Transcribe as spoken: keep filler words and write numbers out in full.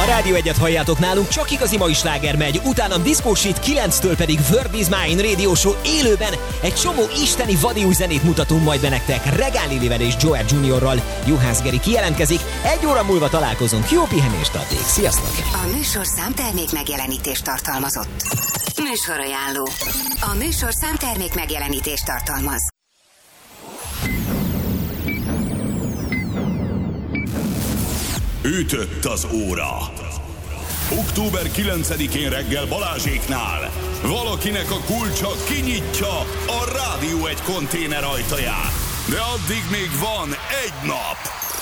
A Rádió Egyet halljátok, nálunk csak igazi mai sláger megy, utána Disco Shit, kilenctől pedig Word is Mine Radio Show élőben. Egy csomó isteni vadi új zenét mutatunk majd be nektek Regál Lilivel és Joel Juniorral. Juhász Geri kijelentkezik, egy óra múlva találkozunk. Jó pihenést addig. Sziasztok! A műsor számtermék megjelenítést tartalmazott. Műsorajánló. A műsor számtermék megjelenítést tartalmaz. Ütött az óra. október kilencedikén reggel Balázséknál valakinek a kulcsa kinyitja a Rádió egy konténer ajtaját. De addig még van egy nap.